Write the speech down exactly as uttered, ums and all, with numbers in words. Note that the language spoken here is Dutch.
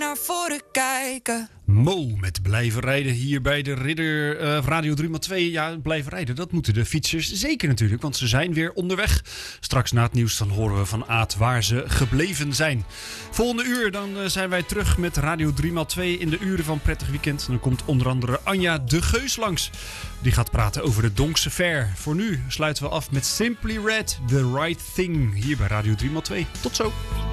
naar voren kijken. Mo met blijven rijden hier bij de Ridder uh, Radio drie maal twee. Ja, blijven rijden, dat moeten de fietsers zeker natuurlijk, want ze zijn weer onderweg. Straks na het nieuws dan horen we van Aad waar ze gebleven zijn. Volgende uur dan uh, zijn wij terug met Radio drie maal twee in de uren van Prettig Weekend. En dan komt onder andere Anja de Geus langs. Die gaat praten over de Donkse Fair. Voor nu sluiten we af met Simply Red, The Right Thing, hier bij Radio drie maal twee. Tot zo!